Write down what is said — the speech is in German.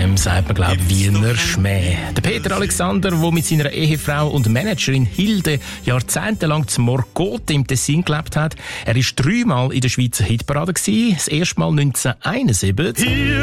dem sagt man, glaube ich, Wiener Schmäh. Der Peter Alexander, der mit seiner Ehefrau und Managerin Hilde jahrzehntelang zu Morcote im Tessin gelebt hat. Er war 3-mal in der Schweizer Hitparade gewesen. Das erste Mal 1971.